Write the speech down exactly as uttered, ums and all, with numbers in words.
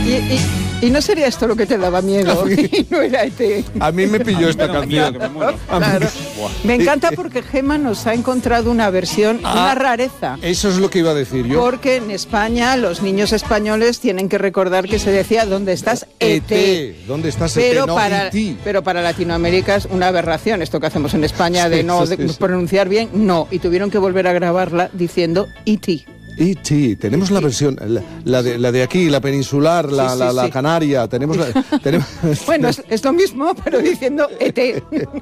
Y, y, y no sería esto lo que te daba miedo, y no era E T. A mí me pilló esta canción. Claro. Me encanta porque Gema nos ha encontrado una versión, Ah, una rareza. Eso es lo que iba a decir yo. Porque en España los niños españoles tienen que recordar que se decía ¿dónde estás? E T. ¿Dónde estás? Pero E T? No, para, E T. pero para Latinoamérica es una aberración esto que hacemos en España de Sí, no sí, de sí. pronunciar bien, no. Y tuvieron que volver a grabarla diciendo E T. E T, tenemos la versión, la, la, de, la de aquí, la peninsular, la, Sí, sí, la, la sí. canaria, tenemos la, tenemos Bueno, es, es lo mismo, pero diciendo E T.